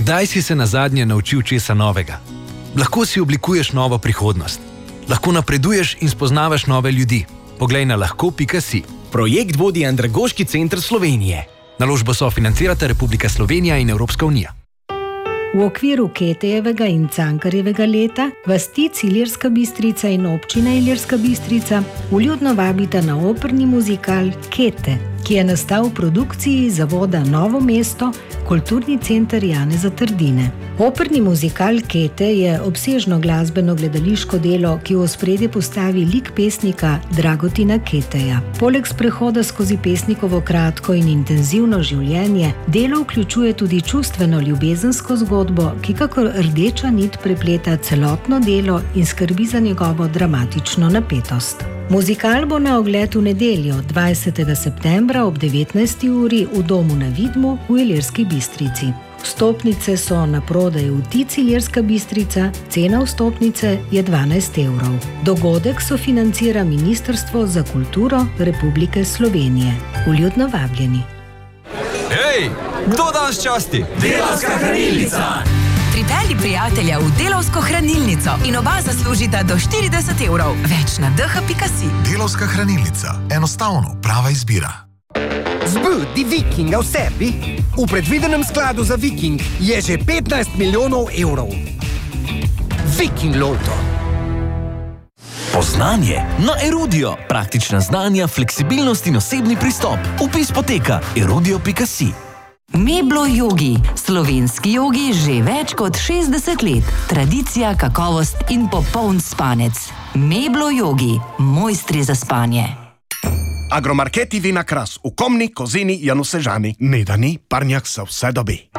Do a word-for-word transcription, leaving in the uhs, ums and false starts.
Kdaj si se nazadnje naučil česa novega? Lahko si oblikuješ novo prihodnost. Lahko napreduješ in spoznavaš nove ljudi. Poglej na lahko pika si. Projekt vodi Andragoški center Slovenije. Naložbo sofinancirata Republika Slovenija in Evropska unija. V okviru Ketejevega in Cankarjevega leta vas Tic Ilirska Bistrica in občina Ilirska Bistrica vljudno vabita na operni muzikal Kete, ki je nastal v produkciji Zavoda Novo mesto, Kulturni center Janeza Trdine. Operni muzikal Kete je obsežno glasbeno gledališko delo, ki v ospredje postavi lik pesnika Dragutina Keteja. Poleg sprehoda skozi pesnikovo kratko in intenzivno življenje, delo vključuje tudi čustveno ljubezensko zgodbo, ki kakor rdeča nit prepleta celotno delo in skrbi za njegovo dramatično napetost. Muzikal bo na ogled v nedeljo, dvajsetega septembra ob devetnajsti uri v Domu na Vidmu v Ilirski Bistrici. Vstopnice so na prodaj v Tic Ilirska Bistrica, cena vstopnice je dvanajst evrov. Dogodek sofinancira Ministrstvo za kulturo Republike Slovenije. Vljudno vabljeni. Hej, kdo danes časti? Delavska hranilnica! Pripelji prijatelja v Delavsko hranilnico in oba zaslužita do štirideset evrov. Več na d h pika si. Delavska hranilnica. Enostavno prava izbira. Zbudi Vikinga v sebi. V predvidenem skladu za Viking je že petnajst milijonov evrov. Viking Lotto. Poznanje na Erudio. Praktična znanja, fleksibilnost in osebni pristop. Vpis poteka erudio pika si. Meblo Yogi. Slovenski jogi že več kot šestdeset let. Tradicija, kakovost in popoln spanec. Meblo Yogi. Mojstri za spanje. Agromarketi Vina Kras v Komni, Kozini, Janusežani. Nedani, parnjak se vse dobi.